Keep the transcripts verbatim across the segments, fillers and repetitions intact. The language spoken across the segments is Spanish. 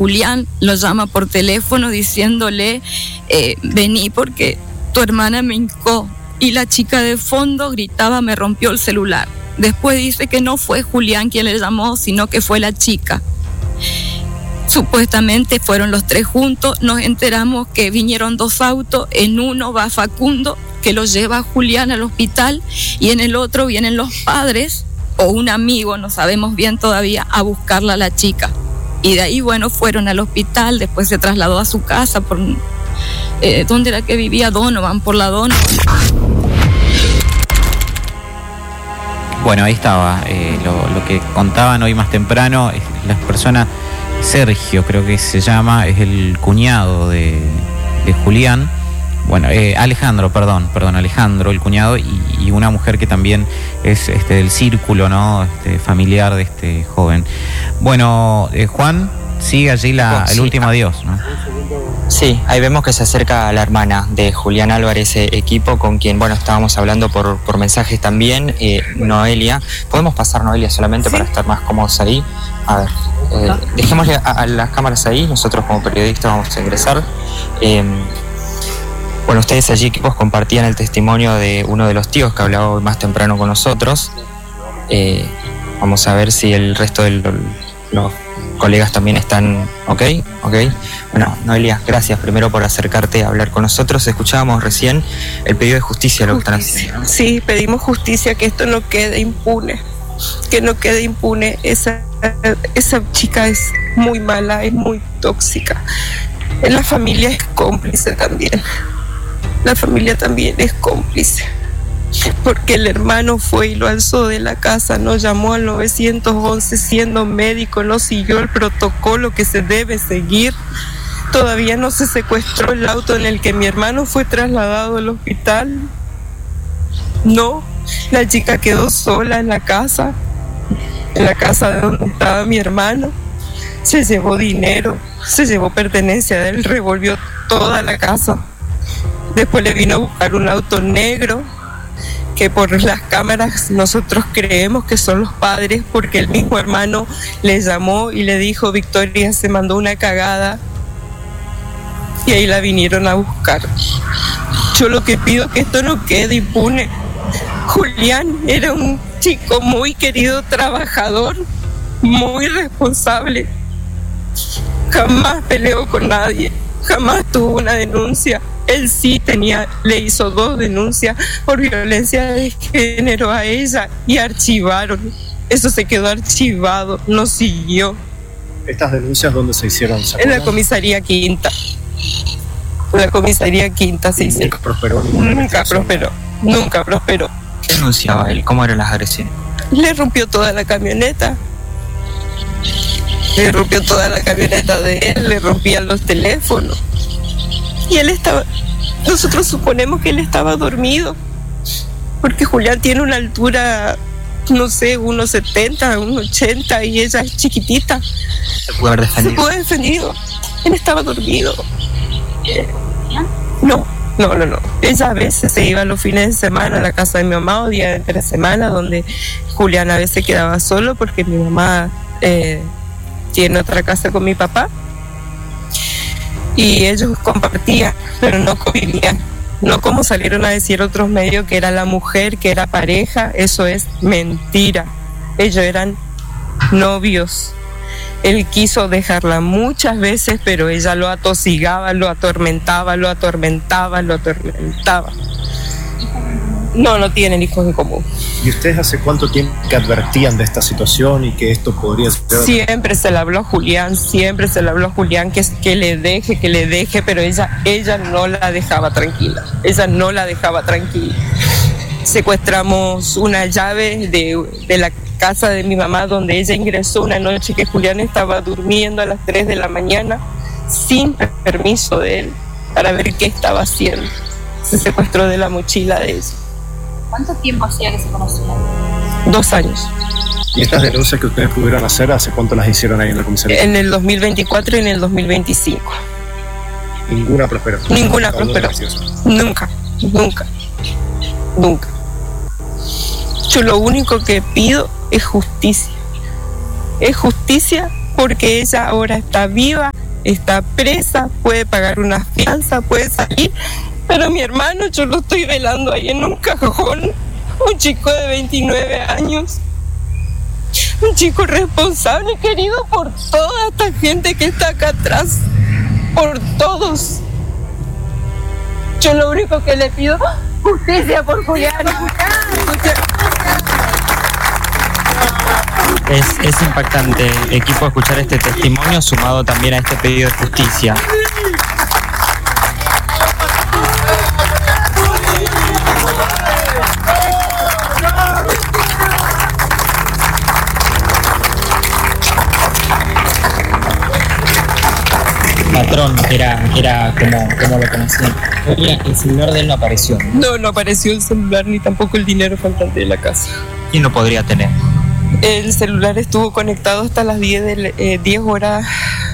Julián, lo llama por teléfono diciéndole, eh, vení porque tu hermana me hincó. Y la chica de fondo gritaba, me rompió el celular. Después dice que no fue Julián quien le llamó, sino que fue la chica. Supuestamente fueron los tres juntos. Nos enteramos que vinieron dos autos. En uno va Facundo, que lo lleva a Julián al hospital, y en el otro vienen los padres o un amigo, no sabemos bien todavía, a buscarla a la chica. Y de ahí, bueno, fueron al hospital. Después se trasladó a su casa por... Eh, ¿Dónde era que vivía? Donovan, por la Donovan. Bueno, ahí estaba eh, lo, lo que contaban hoy más temprano. Las personas, Sergio creo que se llama, es el cuñado de, de Julián. Bueno, eh, Alejandro, perdón, perdón, Alejandro, el cuñado, y, y una mujer que también es este del círculo, ¿no? Este, familiar de este joven. Bueno, eh, Juan, sigue allí la, el último adiós, ¿no? Sí, ahí vemos que se acerca la hermana de Julián Álvarez, ese equipo con quien, bueno, estábamos hablando por, por mensajes también, eh, Noelia. ¿Podemos pasar, Noelia, solamente ¿Sí? para estar más cómodos ahí? A ver, eh, dejémosle a, a las cámaras ahí, nosotros como periodistas vamos a ingresar. Eh, bueno, ustedes allí, equipos, compartían el testimonio de uno de los tíos que hablaba hoy más temprano con nosotros. Eh, vamos a ver si el resto de los... los colegas también están ok, ok. Bueno, Noelia, gracias primero por acercarte a hablar con nosotros. Escuchábamos recién el pedido de justicia, lo que están haciendo, ¿no? Sí, pedimos justicia, que esto no quede impune, que no quede impune. Esa, esa chica es muy mala, es muy tóxica. La familia es cómplice también. La familia también es cómplice. Porque el hermano fue y lo alzó de la casa, no llamó al nueve once siendo médico, no siguió el protocolo que se debe seguir. Todavía no se secuestró el auto en el que mi hermano fue trasladado al hospital. No, la chica quedó sola en la casa, en la casa de donde estaba mi hermano. Se llevó dinero, se llevó pertenencia de él, revolvió toda la casa. Después le vino a buscar un auto negro, que por las cámaras nosotros creemos que son los padres, porque el mismo hermano le llamó y le dijo, Victoria se mandó una cagada, y ahí la vinieron a buscar. Yo lo que pido es que esto no quede impune. Julián era un chico muy querido, trabajador, muy responsable, jamás peleó con nadie, jamás tuvo una denuncia. Él sí tenía, le hizo dos denuncias por violencia de género a ella y archivaron. Eso se quedó archivado, no siguió. ¿Estas denuncias dónde se hicieron? En la comisaría Quinta. En la comisaría Quinta se hicieron. ¿Nunca prosperó? Nunca prosperó, nunca prosperó. ¿Qué denunciaba él? ¿Cómo eran las agresiones? Le rompió toda la camioneta. Le rompió toda la camioneta de él, le rompían los teléfonos. Y él estaba, nosotros suponemos que él estaba dormido, porque Julián tiene una altura, no sé, uno setenta, uno ochenta, y ella es chiquitita. ¿Se pudo haber defendido? Se pudo haber defendido. Él estaba dormido. No, no, no, no. Ella a veces se iba los fines de semana a la casa de mi mamá, o día de entre semana, donde Julián a veces quedaba solo, porque mi mamá eh, tiene otra casa con mi papá. Y ellos compartían, pero no convivían. No como salieron a decir otros medios que era la mujer, que era pareja. Eso es mentira. Ellos eran novios. Él quiso dejarla muchas veces, pero ella lo atosigaba, lo atormentaba, lo atormentaba, lo atormentaba. No, no tienen hijos en común. ¿Y ustedes hace cuánto tiempo que advertían de esta situación y que esto podría ser? Siempre se le habló a Julián, siempre se le habló a Julián que, que le deje, que le deje, pero ella, ella no la dejaba tranquila, ella no la dejaba tranquila. Secuestramos una llave de, de la casa de mi mamá, donde ella ingresó una noche que Julián estaba durmiendo a las tres de la mañana, sin permiso de él, para ver qué estaba haciendo. Se secuestró de la mochila de ella. ¿Cuánto tiempo hacía que se conocían? Dos años. ¿Y estas denuncias que ustedes pudieron hacer, hace cuánto las hicieron ahí en la comisaría? En el dos mil veinticuatro y en el dos mil veinticinco. ¿Ninguna prosperó? Ninguna prosperó. Nunca, nunca, nunca. Yo lo único que pido es justicia. Es justicia porque ella ahora está viva, está presa, puede pagar una fianza, puede salir, pero mi hermano yo lo estoy velando ahí en un cajón, un chico de veintinueve años, un chico responsable, querido por toda esta gente que está acá atrás, por todos. Yo lo único que le pido, justicia por Julián. Es, es impactante, equipo, escuchar este testimonio sumado también a este pedido de justicia. Patrón, era, era como, como lo conocían. Oye, el celular de él no apareció. No, no apareció el celular ni tampoco el dinero faltante de la casa. ¿Quién lo podría tener? El celular estuvo conectado hasta las diez, de, eh, diez horas.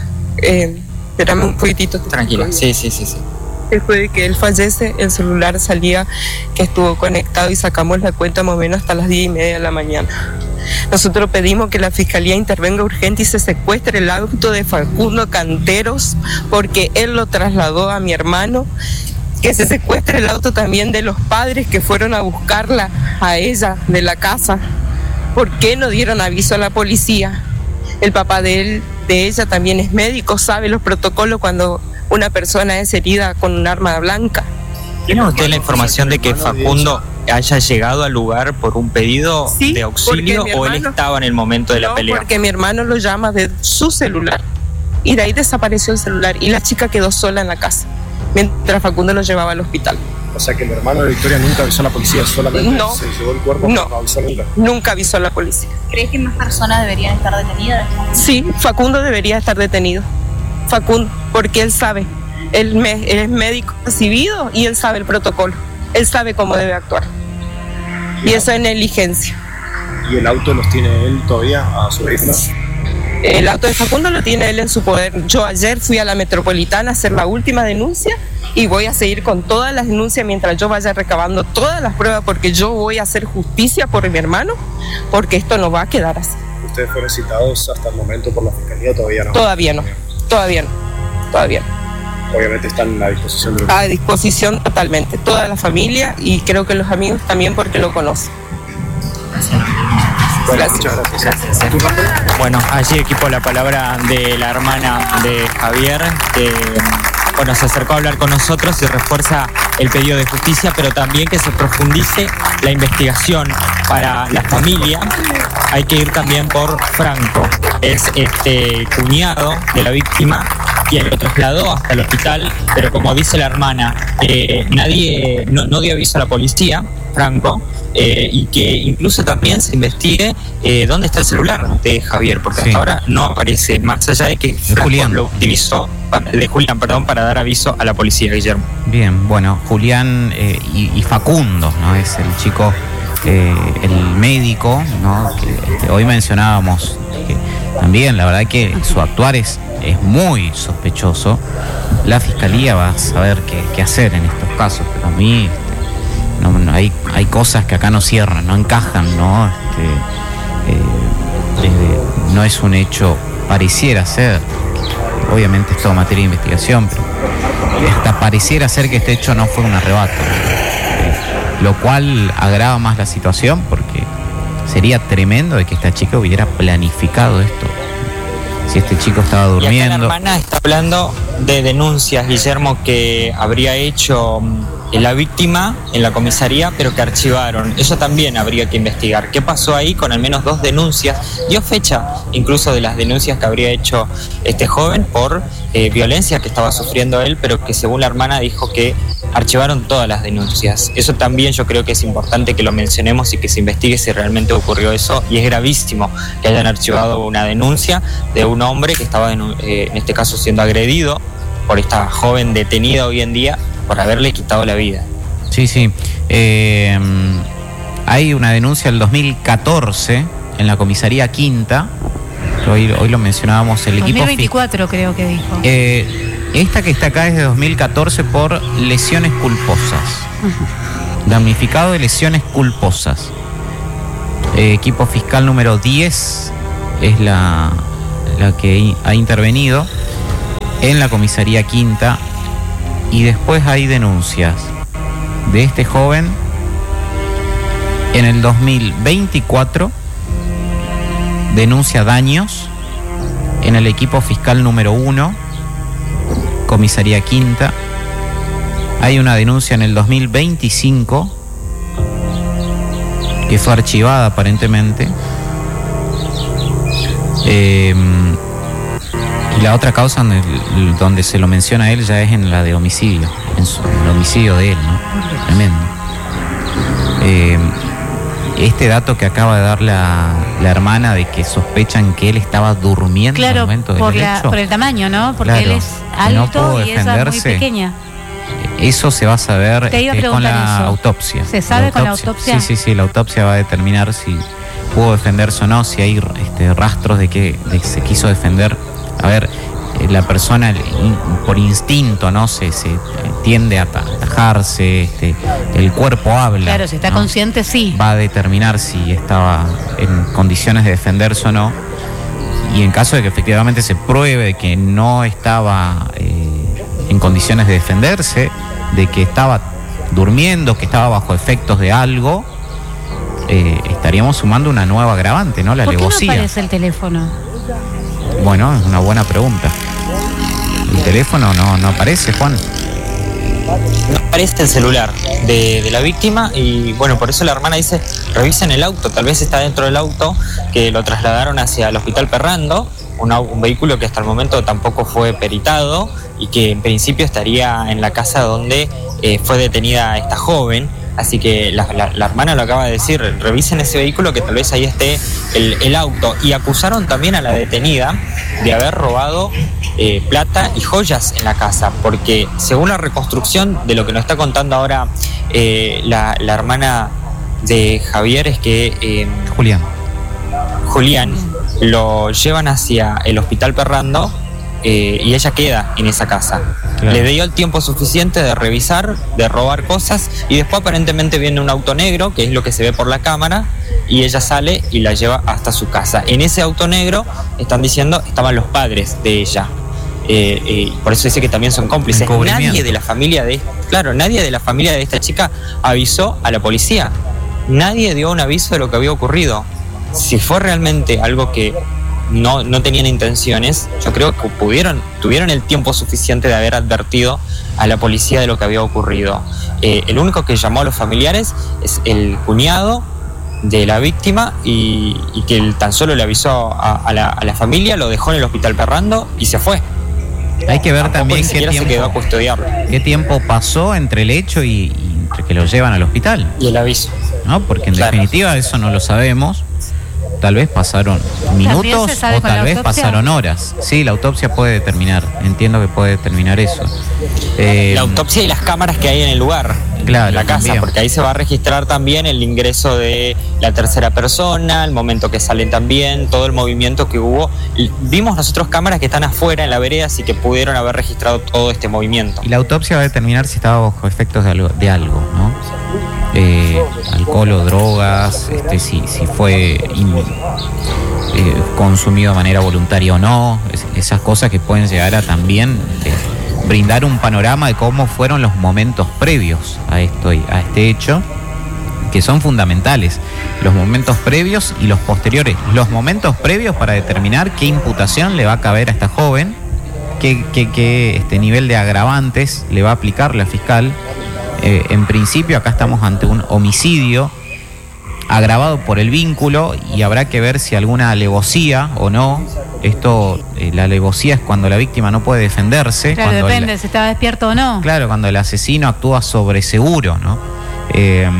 Eh, espérame un poquitito. Tranquila, sí, sí, sí, sí. Después de que él fallece, el celular salía que estuvo conectado y sacamos la cuenta más o menos hasta las diez y media de la mañana. Nosotros pedimos que la Fiscalía intervenga urgente y se secuestre el auto de Facundo Canteros porque él lo trasladó a mi hermano, que se secuestre el auto también de los padres que fueron a buscarla a ella de la casa. ¿Por qué no dieron aviso a la policía? El papá de él, de ella también es médico, sabe los protocolos cuando una persona es herida con un arma blanca. ¿Tiene usted la información de que Facundo haya llegado al lugar por un pedido sí, de auxilio hermano, o él estaba en el momento de la no, pelea? Porque mi hermano lo llama de su celular y de ahí desapareció el celular y la chica quedó sola en la casa mientras Facundo lo llevaba al hospital. O sea que el hermano de Victoria nunca avisó a la policía, solamente no, se llevó el cuerpo, no, no avisó nunca. Nunca avisó a la policía. ¿Crees que más personas deberían estar detenidas? Sí, Facundo debería estar detenido. Facundo, porque él sabe, él, me, él es médico recibido y él sabe el protocolo, él sabe cómo debe actuar. Y eso es negligencia. ¿Y el auto los tiene él todavía a su vista? El auto de Facundo lo tiene él en su poder. Yo ayer fui a la Metropolitana a hacer la última denuncia y voy a seguir con todas las denuncias mientras yo vaya recabando todas las pruebas porque yo voy a hacer justicia por mi hermano, porque esto no va a quedar así. ¿Ustedes fueron citados hasta el momento por la Fiscalía? Todavía no. Todavía no, todavía no, todavía no. Obviamente están a disposición de los... A disposición totalmente, toda la familia y creo que los amigos también porque lo conocen. Bueno, Gracias. muchas gracias. Bueno, allí equipo la palabra de la hermana de Javier, que bueno, se acercó a hablar con nosotros y refuerza el pedido de justicia, pero también que se profundice la investigación para la familia. Hay que ir también por Franco, es este cuñado de la víctima, quien lo trasladó hasta el hospital, pero como dice la hermana, eh, nadie, no, no dio aviso a la policía, Franco, eh, y que incluso también se investigue eh, dónde está el celular de Javier, porque Sí. hasta ahora no aparece, más allá de que Franco Julián. lo utilizó, de Julián, perdón, para dar aviso a la policía, Guillermo. Bien, bueno, Julián eh, y, y Facundo, ¿no? Es el chico, eh, el médico, ¿no? Que, que hoy mencionábamos, que también la verdad que su actuar es, es muy sospechoso. La Fiscalía va a saber qué, qué hacer en estos casos, pero a mí este, no, no, hay, hay cosas que acá no cierran, no encajan, ¿no? Este, eh, desde- no es un hecho, pareciera ser, obviamente es todo materia de investigación, pero hasta pareciera ser que este hecho no fue un arrebato, eh, lo cual agrava más la situación porque sería tremendo de que esta chica hubiera planificado esto. Si este chico estaba Y acá la durmiendo, hermana está hablando de denuncias, Guillermo, que habría hecho mm, la víctima en la comisaría, pero que archivaron. Eso también habría que investigar. ¿Qué pasó ahí con al menos dos denuncias? Dio fecha incluso de las denuncias que habría hecho este joven por eh, violencia que estaba sufriendo él, pero que según la hermana dijo que archivaron todas las denuncias. Eso también yo creo que es importante que lo mencionemos y que se investigue si realmente ocurrió eso, y es gravísimo que hayan archivado una denuncia de un hombre que estaba en, eh, en este caso siendo agredido por esta joven detenida hoy en día por haberle quitado la vida. sí, sí. Eh, hay una denuncia del dos mil catorce en la comisaría Quinta, que hoy, hoy lo mencionábamos, el equipo... dos mil veinticuatro creo que dijo. Eh, esta que está acá es de dos mil catorce por lesiones culposas. Damnificado de lesiones culposas. Eh, equipo fiscal número diez es la, la que ha intervenido. en la comisaría Quinta, y después hay denuncias de este joven en el dos mil veinticuatro, denuncia daños en el equipo fiscal número uno, comisaría Quinta. Hay una denuncia en el dos mil veinticinco que fue archivada aparentemente. Eh, y la otra causa donde, donde se lo menciona a él ya es en la de homicidio, en, su, en el homicidio de él, ¿no? Tremendo. Eh, este dato que acaba de dar la, la hermana de que sospechan que él estaba durmiendo claro, en el momento del por, la, hecho. por el tamaño, ¿no? Porque claro, él es alto no y ella es muy pequeña. Eso se va a saber Te iba a este, con la eso. autopsia. ¿Se sabe la autopsia, con la autopsia? Sí, sí, sí, la autopsia va a determinar si pudo defenderse o no, si hay este, rastros de que, de que se quiso defender. A ver, eh, la persona in, por instinto, ¿no? Se, se tiende a atajarse, este, el cuerpo habla. Claro, si está ¿no? consciente, sí. Va a determinar si estaba en condiciones de defenderse o no. Y en caso de que efectivamente se pruebe que no estaba eh, en condiciones de defenderse, de que estaba durmiendo, que estaba bajo efectos de algo, eh, estaríamos sumando una nueva agravante, ¿no? La ¿Por qué alevosía. no aparece el teléfono? Bueno, es una buena pregunta. ¿El teléfono no, no aparece, Juan? No aparece el celular de, de la víctima y bueno, por eso la hermana dice, revisen el auto, tal vez está dentro del auto que lo trasladaron hacia el hospital Perrando, un, un vehículo que hasta el momento tampoco fue peritado y que en principio estaría en la casa donde eh, fue detenida esta joven. Así que la, la, la hermana lo acaba de decir, revisen ese vehículo que tal vez ahí esté el, el auto. Y acusaron también a la detenida de haber robado eh, plata y joyas en la casa, porque según la reconstrucción de lo que nos está contando ahora eh, la, la hermana de Javier es que eh, Julián. Julián lo llevan hacia el hospital Perrando eh, y ella queda en esa casa. Claro. Le dio el tiempo suficiente de revisar, de robar cosas y después aparentemente viene un auto negro, que es lo que se ve por la cámara, y ella sale y la lleva hasta su casa. En ese auto negro, están diciendo, estaban los padres de ella. Eh, eh, por eso dice que también son cómplices. Nadie de la familia de, claro, nadie de la familia de esta chica avisó a la policía. Nadie dio un aviso de lo que había ocurrido. Si fue realmente algo que no, no tenían intenciones, yo creo que pudieron, tuvieron el tiempo suficiente de haber advertido a la policía de lo que había ocurrido. Eh, el único que llamó a los familiares es el cuñado de la víctima y, y que él tan solo le avisó a, a, la, a la familia, lo dejó en el hospital Perrando y se fue. Hay que ver Tampoco también qué tiempo, se quedó a custodiarlo. qué tiempo pasó entre el hecho y, y entre que lo llevan al hospital. Y el aviso. ¿No? Porque en claro. definitiva eso no lo sabemos. Tal vez pasaron minutos o tal vez pasaron horas. Sí, la autopsia puede determinar. Entiendo que puede determinar eso. Eh, la autopsia y las cámaras que hay en el lugar. Claro, la casa, también. Porque ahí se va a registrar también el ingreso de la tercera persona, el momento que salen también, todo el movimiento que hubo. Y vimos nosotros cámaras que están afuera en la vereda, así que pudieron haber registrado todo este movimiento. Y la autopsia va a determinar si estaba bajo efectos de algo, de algo, ¿no? Eh, alcohol o drogas, este, si, si fue in, eh, consumido de manera voluntaria o no, es, esas cosas que pueden llegar a también eh, brindar un panorama de cómo fueron los momentos previos a esto, a este hecho, que son fundamentales, los momentos previos y los posteriores. Los momentos previos para determinar qué imputación le va a caber a esta joven, qué, qué, qué este nivel de agravantes le va a aplicar la fiscal. Eh, en principio acá estamos ante un homicidio agravado por el vínculo y habrá que ver si alguna alevosía o no. Esto, eh, la alevosía es cuando la víctima no puede defenderse. Claro, cuando depende el, si estaba despierto o no. Claro, cuando el asesino actúa sobre seguro, ¿no? Eh,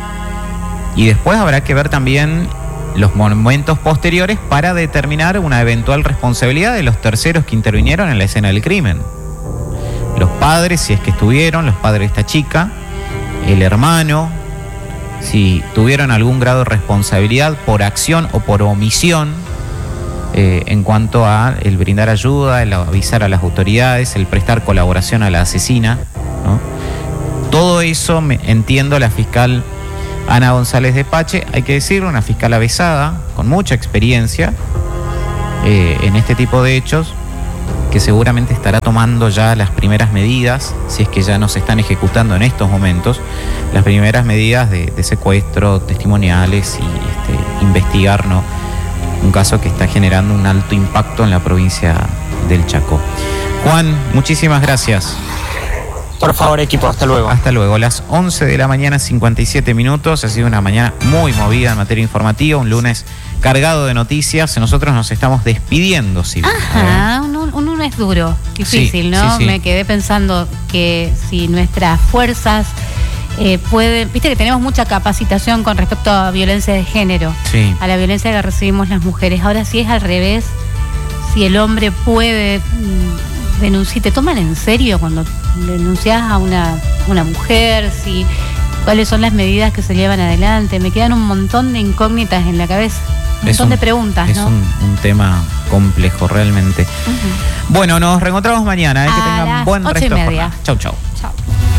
y después habrá que ver también los momentos posteriores para determinar una eventual responsabilidad de los terceros que intervinieron en la escena del crimen. Los padres, si es que estuvieron, los padres de esta chica, el hermano, si tuvieron algún grado de responsabilidad por acción o por omisión eh, en cuanto a el brindar ayuda, el avisar a las autoridades, el prestar colaboración a la asesina, ¿no? Todo eso me, entiendo la fiscal Ana González de Pache, hay que decirlo, una fiscal avesada, con mucha experiencia eh, en este tipo de hechos, que seguramente estará tomando ya las primeras medidas, si es que ya no se están ejecutando en estos momentos, las primeras medidas de, de secuestro, testimoniales y este, investigar, ¿no?, un caso que está generando un alto impacto en la provincia del Chaco. Juan, muchísimas gracias. Por favor, equipo, hasta luego. Hasta luego. Las once de la mañana, cincuenta y siete minutos. Ha sido una mañana muy movida en materia informativa, un lunes cargado de noticias. Nosotros nos estamos despidiendo, sí. Ajá, un, un lunes duro, difícil, sí, ¿no? Sí, sí. Me quedé pensando que si nuestras fuerzas eh, pueden... Viste que tenemos mucha capacitación con respecto a violencia de género, sí, a la violencia que recibimos las mujeres. Ahora sí es al revés. Si el hombre puede mmm, denunciar, ¿te toman en serio cuando denuncias a una, una mujer? Si, ¿cuáles son las medidas que se llevan adelante? Me quedan un montón de incógnitas en la cabeza, un montón un, de preguntas, es ¿no? un, un tema complejo realmente. Uh-huh. Bueno, nos reencontramos mañana, ¿eh? Que tengan buen resto de jornada. Chau, chau. Chau.